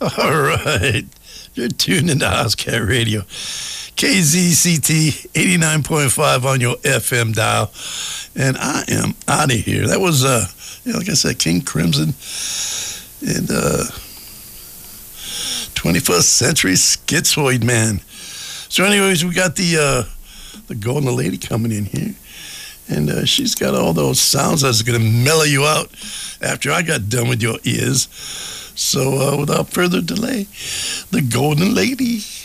All right. You're tuned into Ozcat Radio. KZCT 89.5 on your FM dial. And I am out of here. That was, like I said, King Crimson and 21st Century Schizoid Man. So anyways, we got the Golden Lady coming in here. And she's got all those sounds that's going to mellow you out after I got done with your ears. So without further delay, the Golden Lady.